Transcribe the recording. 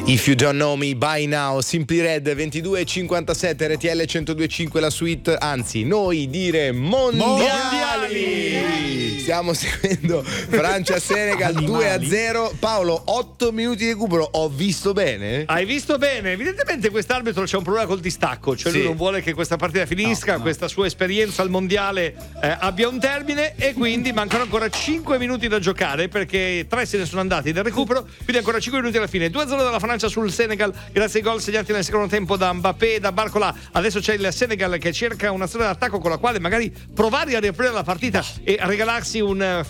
If You Don't Know Me By Now, Simply Red 22:57, RTL 102.5 la suite, anzi noi dire mondiali. Stiamo seguendo Francia-Senegal 2-0. Paolo, 8 minuti di recupero, ho visto bene? Hai visto bene, evidentemente quest'arbitro c'è un problema col distacco, cioè lui non vuole che questa partita finisca, questa sua esperienza al mondiale abbia un termine, e quindi mancano ancora 5 minuti da giocare, perché 3 se ne sono andati del recupero, quindi ancora 5 minuti alla fine. 2-0 dalla Francia sul Senegal grazie ai gol segnati nel secondo tempo da Mbappé e da Barcola. Adesso c'è il Senegal che cerca una strada d'attacco con la quale magari provare a riaprire la partita e a regalarsi un